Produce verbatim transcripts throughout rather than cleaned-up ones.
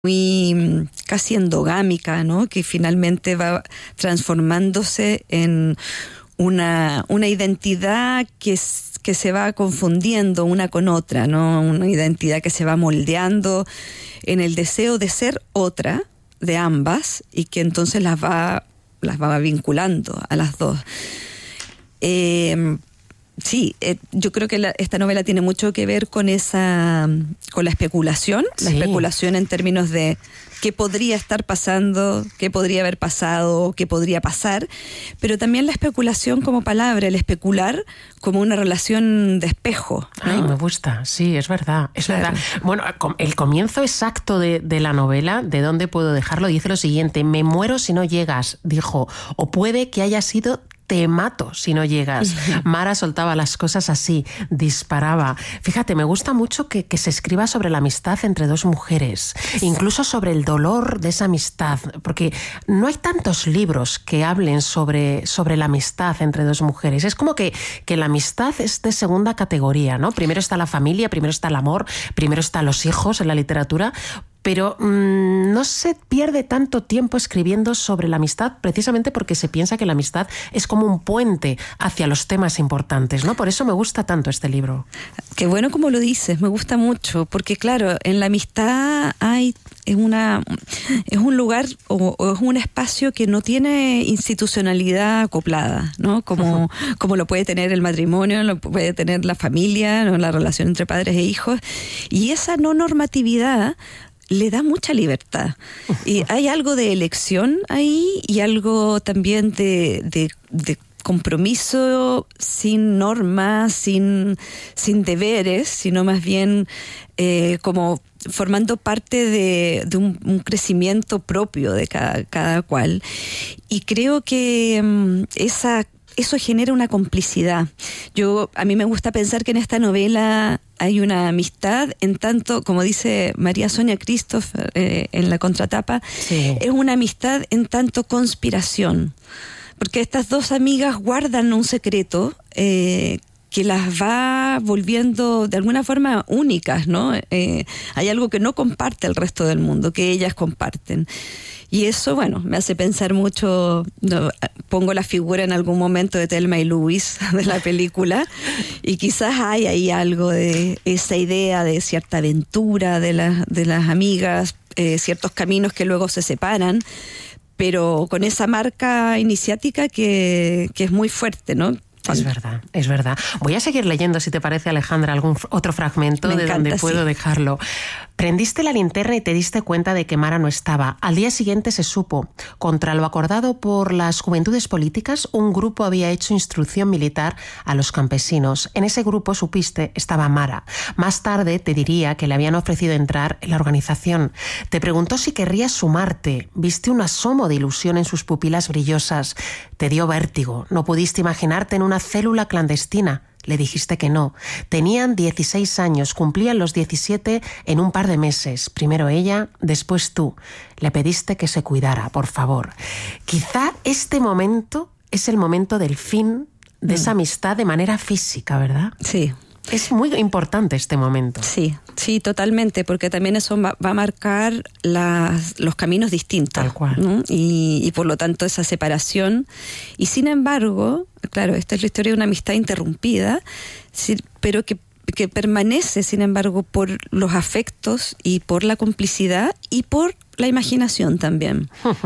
muy casi endogámica, ¿no? Que finalmente va transformándose en una, una identidad que, que se va confundiendo una con otra, ¿no? Una identidad que se va moldeando en el deseo de ser otra de ambas y que entonces las va, las va vinculando a las dos. Eh, Sí, eh, yo creo que la, esta novela tiene mucho que ver con esa, con la especulación, sí. La especulación en términos de qué podría estar pasando, qué podría haber pasado, qué podría pasar, pero también la especulación como palabra, el especular como una relación de espejo, ¿no? Ay, me gusta, sí, es verdad, es claro. verdad. Bueno, el comienzo exacto de, de la novela, ¿de dónde puedo dejarlo? Dice lo siguiente: me muero si no llegas, dijo, o puede que haya sido te mato si no llegas. Mara soltaba las cosas así, disparaba. Fíjate, me gusta mucho que, que se escriba sobre la amistad entre dos mujeres, incluso sobre el dolor de esa amistad, porque no hay tantos libros que hablen sobre, sobre la amistad entre dos mujeres. Es como que, que la amistad es de segunda categoría, ¿no? Primero está la familia, primero está el amor, primero están los hijos en la literatura, pero mmm, no se pierde tanto tiempo escribiendo sobre la amistad precisamente porque se piensa que la amistad es como un puente hacia los temas importantes, ¿no? Por eso me gusta tanto este libro. Qué bueno como lo dices, me gusta mucho, porque claro, en la amistad hay es una es un lugar o, o es un espacio que no tiene institucionalidad acoplada, ¿no? Como, uh-huh. como lo puede tener el matrimonio, lo puede tener la familia, ¿no? La relación entre padres e hijos, y esa no normatividad le da mucha libertad. Y hay algo de elección ahí y algo también de, de, de compromiso sin normas, sin, sin deberes, sino más bien eh, como formando parte de, de un, un crecimiento propio de cada, cada cual. Y creo que um, esa eso genera una complicidad. Yo, a mí me gusta pensar que en esta novela hay una amistad, en tanto, como dice María Sonia Christoph eh, en la contratapa, sí. Es una amistad en tanto conspiración. Porque estas dos amigas guardan un secreto eh, que las va volviendo de alguna forma únicas, ¿no? Eh, hay algo que no comparte el resto del mundo, que ellas comparten. Y eso, bueno, me hace pensar mucho, no, pongo la figura en algún momento de Thelma y Louise de la película, y quizás hay ahí algo de esa idea de cierta aventura de, la, de las amigas, eh, ciertos caminos que luego se separan, pero con esa marca iniciática que, que es muy fuerte, ¿no? Es verdad, es verdad. Voy a seguir leyendo, si te parece, Alejandra, algún otro fragmento Me de encanta, donde puedo sí. dejarlo. Prendiste la linterna y te diste cuenta de que Mara no estaba. Al día siguiente se supo. Contra lo acordado por las juventudes políticas, un grupo había hecho instrucción militar a los campesinos. En ese grupo, supiste, estaba Mara. Más tarde te diría que le habían ofrecido entrar en la organización. Te preguntó si querrías sumarte. Viste un asomo de ilusión en sus pupilas brillosas. Te dio vértigo. No pudiste imaginarte en una célula clandestina. Le dijiste que no. Tenían dieciséis años, cumplían los diecisiete en un par de meses. Primero ella, después tú. Le pediste que se cuidara, por favor. Quizá este momento es el momento del fin de mm. esa amistad de manera física, ¿verdad? Sí. Es muy importante este momento. Sí, sí, totalmente, porque también eso va, va a marcar las, los caminos distintos. Tal cual. ¿no? Y, y por lo tanto esa separación. Y sin embargo, claro, esta es la historia de una amistad interrumpida, sí, pero que, que permanece, sin embargo, por los afectos y por la complicidad y por la imaginación también.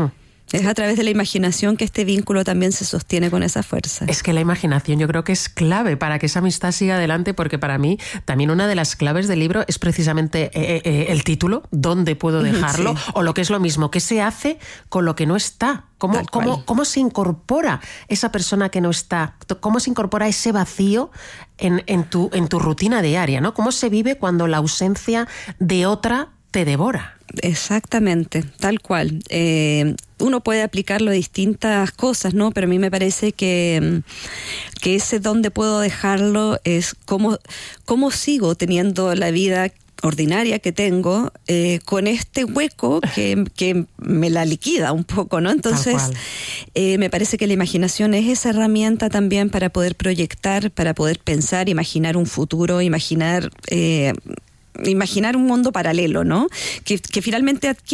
Es a través de la imaginación que este vínculo también se sostiene con esa fuerza. Es que la imaginación yo creo que es clave para que esa amistad siga adelante, porque para mí también una de las claves del libro es precisamente eh, eh, el título, ¿dónde puedo dejarlo? Sí. O lo que es lo mismo, ¿qué se hace con lo que no está? ¿Cómo, cómo, ¿Cómo se incorpora esa persona que no está? ¿Cómo se incorpora ese vacío en, en, tu, en tu rutina diaria, ¿no? ¿Cómo se vive cuando la ausencia de otra te devora? Exactamente, tal cual. Eh, uno puede aplicarlo a distintas cosas, ¿no? Pero a mí me parece que, que ese dónde puedo dejarlo es cómo, cómo sigo teniendo la vida ordinaria que tengo eh, con este hueco que, que me la liquida un poco, ¿no? Entonces eh, me parece que la imaginación es esa herramienta también para poder proyectar, para poder pensar, imaginar un futuro, imaginar... Eh, imaginar un mundo paralelo, ¿no? Que, que finalmente adquiere